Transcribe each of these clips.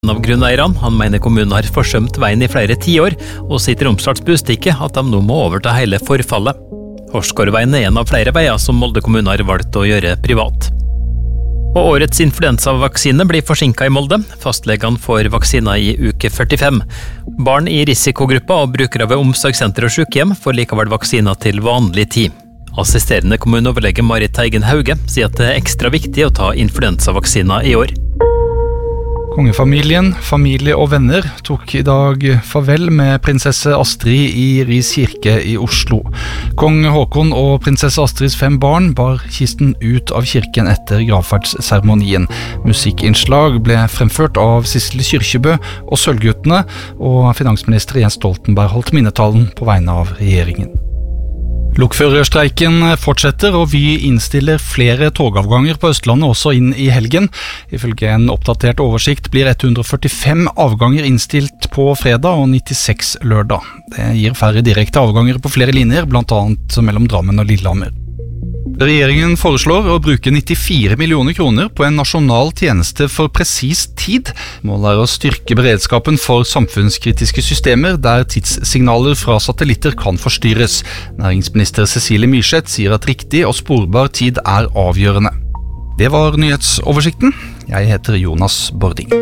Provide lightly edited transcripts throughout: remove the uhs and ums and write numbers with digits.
Av grunneierne. Han mener kommunen har forsømt veien i flere tiår, og sier til Romsdals Budstikke at de nå må overta hele forfallet. Horsgårdveien er en av flere veier som Molde kommune har valgt å gjøre privat. Og årets influensavaksine blir forsinket i Molde. Fastlegene får vaksiner i uke 45. Barn i risikogruppa og brukere ved omsorgssenter og sykehjem får likevel vaksiner til vanlig tid. Assisterende kommuneoverlege Marit Teigen Hauge sier at det er ekstra viktig å ta influensavaksiner i år. Kongefamilien, familie og venner tok i dag farvel med prinsesse Astrid i Ris kirke i Oslo. Kong Håkon og prinsesse Astrids 5 barn bar kisten ut av kirken etter gravferdsseremonien. Musikkinnslag ble fremført av Sissel Kyrkjebø og Sølvguttene, og finansminister Jens Stoltenberg holdt minnetalen på vegne av regjeringen. Lokførerstreiken fortsetter, og Vy innstiller flere togavganger på Østlandet også inn i helgen. Ifølge en oppdatert oversikt blir 145 avganger innstilt på fredag og 96 lørdag. Det gir færre direkte avganger på flere linjer, blant annet mellom Drammen og Lillehammer. Regjeringen foreslår å bruke 94 millioner kroner på en nasjonal tjeneste for presis tid. Målet er å styrke beredskapen for samfunnskritiske systemer der tidssignaler fra satellitter kan forstyrres. Næringsminister Cecilie Myrseth sier at riktig og sporbar tid er avgjørende. Det var nyhetsoversikten. Jeg heter Jonas Bording.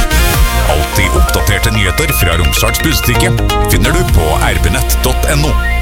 Alltid oppdaterte nyheter fra Romsdals Budstikke finner du på rbnett.no.